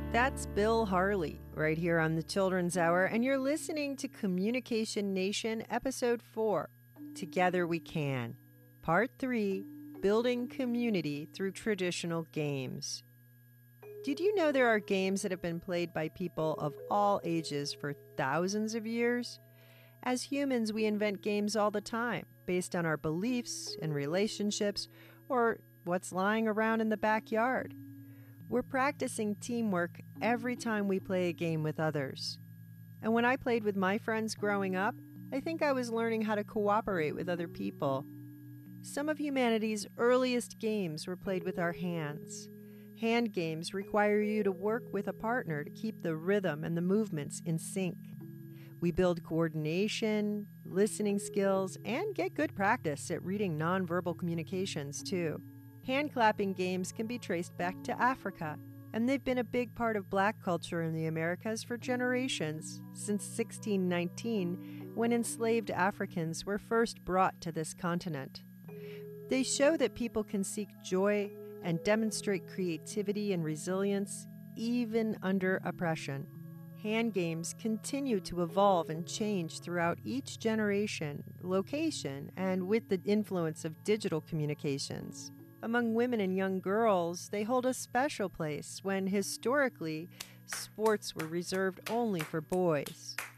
That's Bill Harley right here on the Children's Hour, and you're listening to Communication Nation, Episode 4, Together We Can, Part 3, Building Community Through Traditional Games. Did you know there are games that have been played by people of all ages for thousands of years? As humans, we invent games all the time, based on our beliefs and relationships, or what's lying around in the backyard. We're practicing teamwork every time we play a game with others. And when I played with my friends growing up, I think I was learning how to cooperate with other people. Some of humanity's earliest games were played with our hands. Hand games require you to work with a partner to keep the rhythm and the movements in sync. We build coordination, listening skills, and get good practice at reading nonverbal communications, too. Hand-clapping games can be traced back to Africa, and they've been a big part of Black culture in the Americas for generations, since 1619, when enslaved Africans were first brought to this continent. They show that people can seek joy and demonstrate creativity and resilience even under oppression. Hand games continue to evolve and change throughout each generation, location, and with the influence of digital communications. Among women and young girls, they hold a special place when, historically, sports were reserved only for boys.